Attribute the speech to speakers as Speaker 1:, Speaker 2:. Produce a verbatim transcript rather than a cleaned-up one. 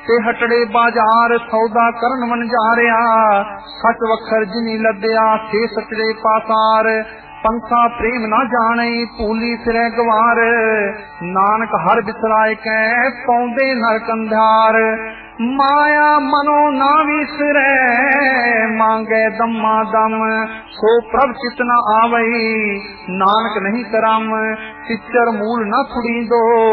Speaker 1: ते हटड़े बाजार सौदा करन वनजारिया, सच वखर जिनी लद्या थे सचड़े पासार। पंखा प्रेम ना जाने भूली सिरे गवार, नानक हर बिसराए कै पौंदे नरक अंधार। माया मनो ना विसरे मांगे दम्मा दम, सो प्रभ चित न आवई नानक नहीं करम। सिचर मूल न छुड़ी दो